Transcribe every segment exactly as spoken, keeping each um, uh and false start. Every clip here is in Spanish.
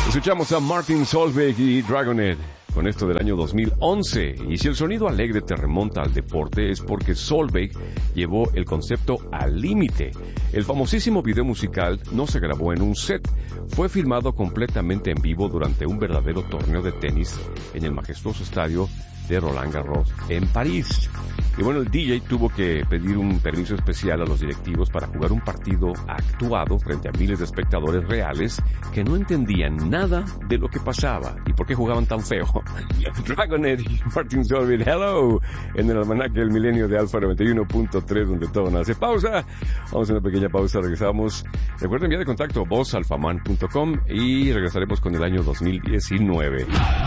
Escuchamos a Martin Solveig y Dragonet con esto del año dos mil once. Y si el sonido alegre te remonta al deporte, es porque Solveig llevó el concepto al límite. El famosísimo video musical no se grabó en un set, fue filmado completamente en vivo durante un verdadero torneo de tenis en el majestuoso estadio de Roland Garros en París. Y bueno, el D J tuvo que pedir un permiso especial a los directivos para jugar un partido actuado frente a miles de espectadores reales que no entendían nada de lo que pasaba y por qué jugaban tan feo. Dragonet y Martin Solveig, hello, en el almanaque del milenio de Alfa noventa y uno punto tres, donde todo nace. Pausa, vamos a una pequeña pausa, regresamos. Recuerden enviar de contacto voz alfaman punto com y regresaremos con el año dos mil diecinueve.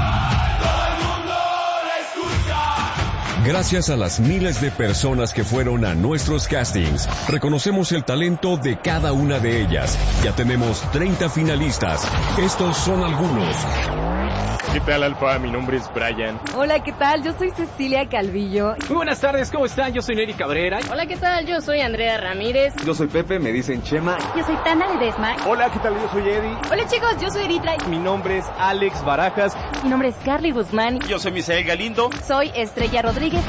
Gracias a las miles de personas que fueron a nuestros castings, reconocemos el talento de cada una de ellas. Ya tenemos treinta finalistas. Estos son algunos. ¿Qué tal, Alfa? Mi nombre es Brian. Hola, ¿qué tal? Yo soy Cecilia Calvillo. Muy buenas tardes, ¿cómo están? Yo soy Neri Cabrera. Hola, ¿qué tal? Yo soy Andrea Ramírez. Yo soy Pepe, me dicen Chema. Yo soy Tana Ledesma. Hola, ¿qué tal? Yo soy Eddie. Hola, chicos, yo soy Eritra. Mi nombre es Alex Barajas. Mi nombre es Carly Guzmán. Yo soy Misael Galindo. Soy Estrella Rodríguez.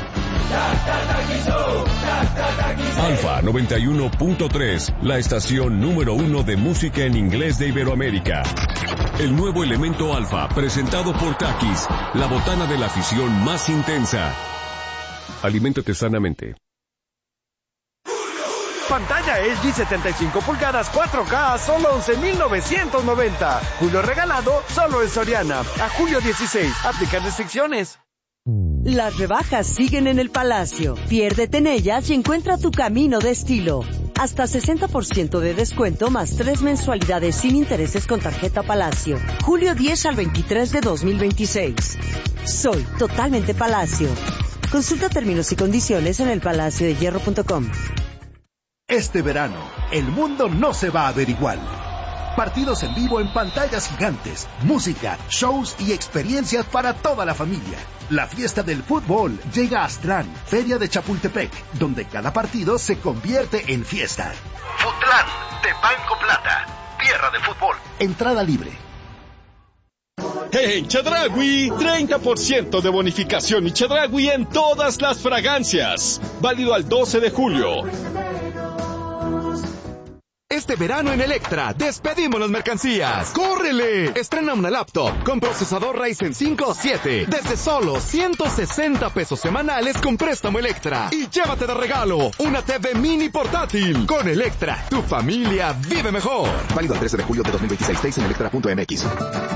Alfa noventa y uno punto tres, la estación número uno de música en inglés de Iberoamérica. El nuevo elemento Alfa, presentado por Takis, la botana de la afición más intensa. Aliméntate sanamente. Pantalla L G setenta y cinco pulgadas cuatro K a solo once mil novecientos noventa. Julio regalado solo en Soriana. A julio dieciséis. Aplican restricciones. Las rebajas siguen en el Palacio. Piérdete en ellas y encuentra tu camino de estilo. Hasta sesenta por ciento de descuento más tres mensualidades sin intereses con tarjeta Palacio. Julio diez al veintitrés de dos mil veintiséis. Soy totalmente Palacio. Consulta términos y condiciones en el palacio de hierro punto com. Este verano, el mundo no se va a ver igual. Partidos en vivo en pantallas gigantes, música, shows y experiencias para toda la familia. La fiesta del fútbol llega a Aztlán, Feria de Chapultepec, donde cada partido se convierte en fiesta. Futlán, de Banco Plata, tierra de fútbol. Entrada libre. En Chedraui, treinta por ciento de bonificación y Chedraui en todas las fragancias. Válido al doce de julio. Este verano en Electra, despedimos las mercancías. ¡Córrele! Estrena una laptop con procesador Ryzen cinco o siete desde solo ciento sesenta pesos semanales con préstamo Electra. Y llévate de regalo una T V mini portátil. Con Electra, tu familia vive mejor. Válido al trece de julio de dos mil veintiséis. seis en electra punto m x.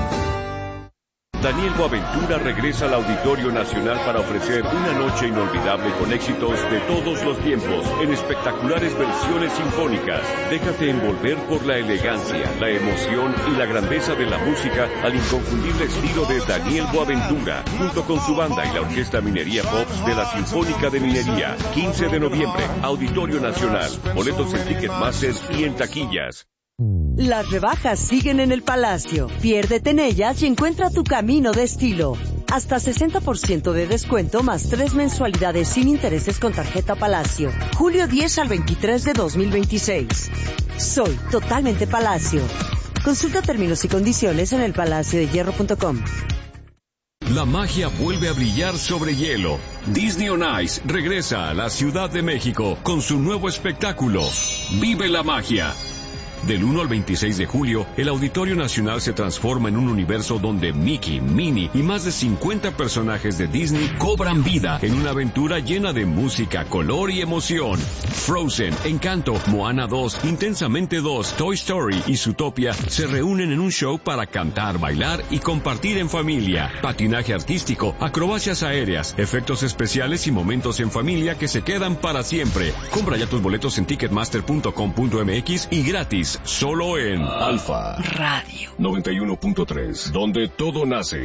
Daniel Boaventura regresa al Auditorio Nacional para ofrecer una noche inolvidable con éxitos de todos los tiempos, en espectaculares versiones sinfónicas. Déjate envolver por la elegancia, la emoción y la grandeza de la música al inconfundible estilo de Daniel Boaventura, junto con su banda y la Orquesta Minería Pops de la Sinfónica de Minería. quince de noviembre, Auditorio Nacional. Boletos en Ticketmaster y en taquillas. Las rebajas siguen en el Palacio. Piérdete en ellas y encuentra tu camino de estilo. Hasta sesenta por ciento de descuento más tres mensualidades sin intereses con tarjeta Palacio. Julio diez al veintitrés de dos mil veintiséis. Soy totalmente Palacio. Consulta términos y condiciones en el palacio de hierro punto com. La magia vuelve a brillar sobre hielo. Disney on Ice regresa a la Ciudad de México con su nuevo espectáculo. Vive la magia. Del uno al veintiséis de julio, el Auditorio Nacional se transforma en un universo donde Mickey, Minnie y más de cincuenta personajes de Disney cobran vida en una aventura llena de música, color y emoción. Frozen, Encanto, Moana dos, Intensamente dos, Toy Story y Zootopia se reúnen en un show para cantar, bailar y compartir en familia. Patinaje artístico, acrobacias aéreas, efectos especiales y momentos en familia que se quedan para siempre. Compra ya tus boletos en ticketmaster punto com punto m x y gratis. Solo en Alfa Radio noventa y uno punto tres, donde todo nace.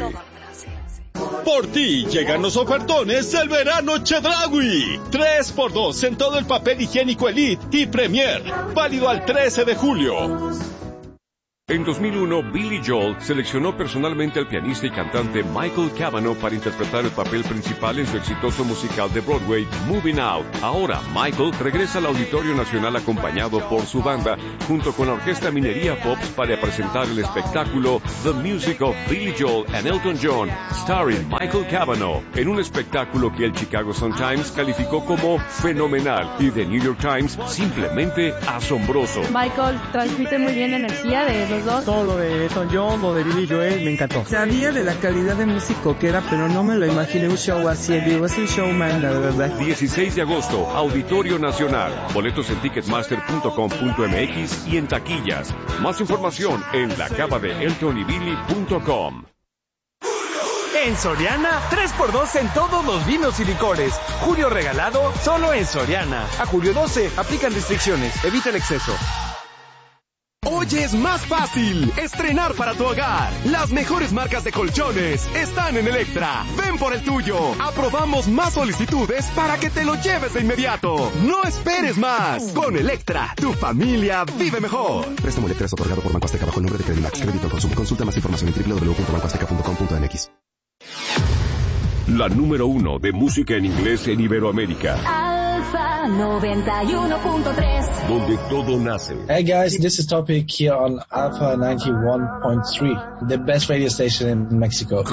Por ti llegan los ofertones del verano Chedraui. tres por dos en todo el papel higiénico Elite y Premier. Válido al trece de julio. En dos mil uno, Billy Joel seleccionó personalmente al pianista y cantante Michael Cavanaugh para interpretar el papel principal en su exitoso musical de Broadway, Moving Out. Ahora, Michael regresa al Auditorio Nacional acompañado por su banda, junto con la Orquesta Minería Pops, para presentar el espectáculo The Music of Billy Joel and Elton John, starring Michael Cavanaugh, en un espectáculo que el Chicago Sun-Times calificó como fenomenal y The New York Times simplemente asombroso. Michael transmite muy bien la energía de los dos. Todo lo de Elton John, lo de Billy Joel, me encantó. Sabía de la calidad de músico que era, pero no me lo imaginé un show así en vivo. Es un showman, la verdad. dieciséis de agosto, Auditorio Nacional. Boletos en ticketmaster punto com punto m x y en taquillas. Más información en la cava de elton y billy punto com. En Soriana, tres por dos en todos los vinos y licores. Julio regalado, solo en Soriana. A julio doce, aplican restricciones. Evita el exceso. Hoy es más fácil estrenar para tu hogar. Las mejores marcas de colchones están en Electra. Ven por el tuyo. Aprobamos más solicitudes para que te lo lleves de inmediato. No esperes más. Con Electra, tu familia vive mejor. Préstamo Electra es otorgado por Banco Azteca bajo el nombre de Credimax. Crédito al consumo. Consulta más información en doble u doble u doble u punto banco azteca punto com punto m x. La número uno de música en inglés en Iberoamérica. Alfa noventa y uno punto tres. Donde todo nace. Hey guys, this is Topic here on Alpha ninety-one point three, the best radio station in Mexico.